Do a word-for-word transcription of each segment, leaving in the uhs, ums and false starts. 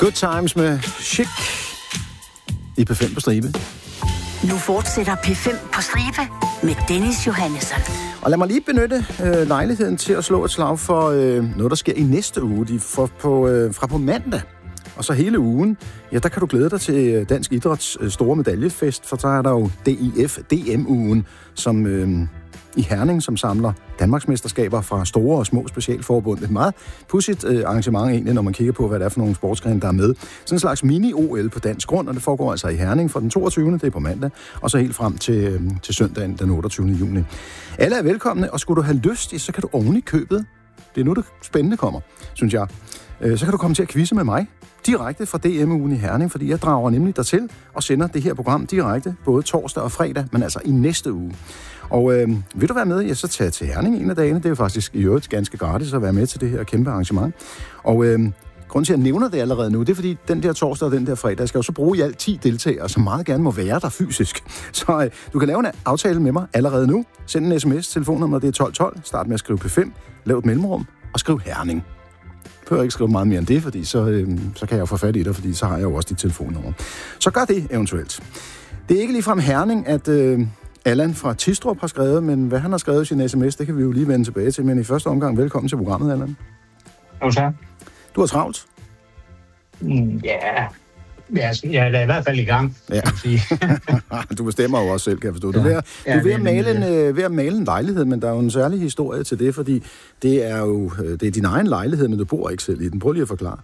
Good Times med Chic i P fem på stribe. Nu fortsætter P fem på stribe med Dennis Johannesson. Og lad mig lige benytte øh, lejligheden til at slå et slag for øh, noget, der sker i næste uge. De får på, øh, fra på mandag. Og så hele ugen, ja, der kan du glæde dig til Dansk Idræts øh, store medaljefest, for så er der jo D I F D M-ugen, som øh, i Herning, som samler Danmarksmesterskaber fra store og små specialforbund. Et meget pudsigt øh, arrangement egentlig, når man kigger på, hvad det er for nogle sportsgrene, der er med. Sådan en slags mini-O L på dansk grund, og det foregår altså i Herning fra den toogtyvende det er på mandag, og så helt frem til, øh, til søndagen den otteogtyvende juni. Alle er velkomne, og skulle du have lyst, så kan du oven i købet, det er nu det spændende kommer, synes jeg, øh, så kan du komme til at quizze med mig direkte fra D M-ugen i Herning, fordi jeg drager nemlig dertil og sender det her program direkte, både torsdag og fredag, men altså i næste uge. Og øh, vil du være med, ja, så tag til Herning en af dagene. Det er jo faktisk i øvrigt ganske gratis at være med til det her kæmpe arrangement. Og øh, grunden til, at jeg nævner det allerede nu, det er fordi, den der torsdag og den der fredag, jeg skal jo så bruge i alt ti deltagere, som meget gerne må være der fysisk. Så øh, du kan lave en aftale med mig allerede nu. Send en sms, telefonnummeret det er tolv tolv, start med at skrive P fem, lav et mellemrum og skriv Herning. Jeg behøver ikke skrive meget mere end det, fordi så, øh, så kan jeg jo få fat i dig, fordi så har jeg jo også dit telefonnummer. Så gør det eventuelt. Det er ikke ligefrem Herning, at øh, Allan fra Tistrup har skrevet, men hvad han har skrevet i sin sms, det kan vi jo lige vende tilbage til. Men i første omgang, velkommen til programmet, Allan. Jo, tak. Du har travlt? Mm, ja, jeg er i hvert fald i gang, ja. kan man sige. Du bestemmer jo også selv, kan jeg forstå. Du er ved at, ja, du er ved at, male en, øh, ved at male en lejlighed, men der er jo en særlig historie til det, fordi det er jo det er din egen lejlighed, men du bor ikke selv i den. Prøv lige at forklare.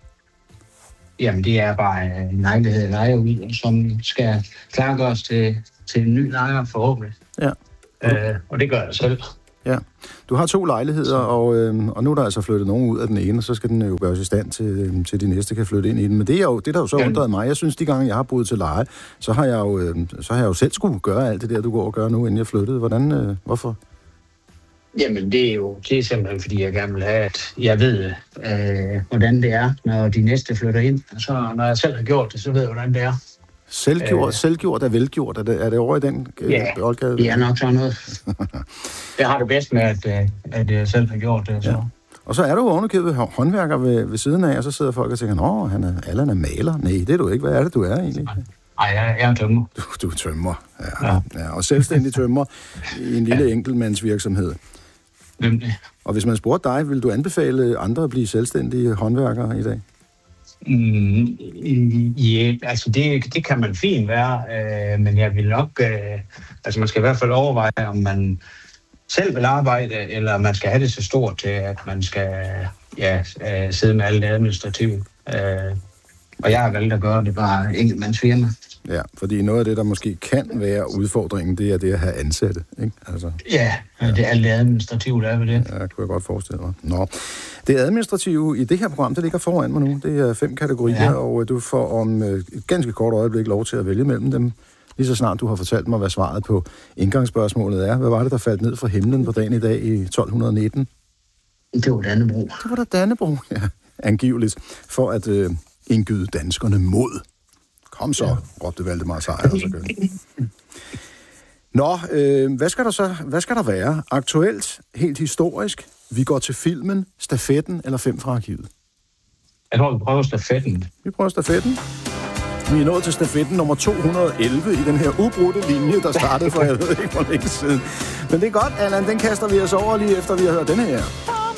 Jamen, det er bare en lejlighed, jeg lejer ud, som skal klargøres til, til en ny lejer forhåbentlig. Ja. Øh, og det gør jeg selv. Ja. Du har to lejligheder, og, øh, og nu er der altså flyttet nogen ud af den ene, og så skal den jo gøres i stand til, til de næste kan flytte ind i den. Men det er jo det, der jo så ja. undrede mig. Jeg synes, de gange, jeg har boet til leje, så har jeg jo, øh, så har jeg jo selv skulle gøre alt det der, du går og gør nu, inden jeg flyttede. Hvordan, øh, hvorfor? Jamen, det er jo det er simpelthen, fordi jeg gerne vil have, at jeg ved, øh, hvordan det er, når de næste flytter ind. Og så når jeg selv har gjort det, så ved jeg, hvordan det er. Selvgjort, øh, selvgjort er velgjort. Er det, er det over i den øh, ja, boldgade? Det er nok sådan noget. Jeg har det bedst med, at, at jeg selv har gjort det. Så. Ja. Og så er du ovenikøbet håndværker ved, ved siden af, og så sidder folk og tænker, nå, han er, Allan er maler. Nej, det er du ikke. Hvad er det, du er egentlig? Nej, jeg, jeg er tømmer. Du, du er tømmer, ja. ja. ja. Og selvstændig tømmer i en lille ja. enkeltmandsvirksomhed. Nemlig. Og hvis man spurgte dig, vil du anbefale andre at blive selvstændige håndværkere i dag? Mm, ja, altså det, det kan man fint være, øh, men jeg vil nok, øh, altså man skal i hvert fald overveje, om man selv vil arbejde, eller man skal have det så stort til, at man skal ja, øh, sidde med alle det administrative. Øh, og jeg har valgt at gøre det bare enkeltmandsfirma. Ja, fordi noget af det, der måske kan være udfordringen, det er det at have ansatte, ikke? Altså, ja, ja, det er alt det administrative, der er ved det. Ja, det kunne jeg godt forestille mig. Nå. Det administrative i det her program, det ligger foran mig nu. Det er fem kategorier, ja. Og du får om et ganske kort øjeblik lov til at vælge mellem dem. Lige så snart du har fortalt mig, hvad svaret på indgangsspørgsmålet er. Hvad var det, der faldt ned fra himlen på dagen i dag i tolv nitten? Det var Dannebrog. Det var da Dannebrog, ja. Angiveligt. For at øh, indgyde danskerne mod. Kom så, ja. råbte Valdemar Sejr. Og så Nå, øh, hvad skal der så hvad skal der være? Aktuelt, helt historisk, vi går til filmen, stafetten eller fem fra arkivet? Jeg tror, vi prøver stafetten. Vi prøver stafetten. Vi er nået til stafetten nummer to hundrede og elleve i den her ubrudte linje, der startede for, jeg ved ikke, hvor længe siden. Men det er godt, Allan, den kaster vi os over lige efter, vi har hørt denne her.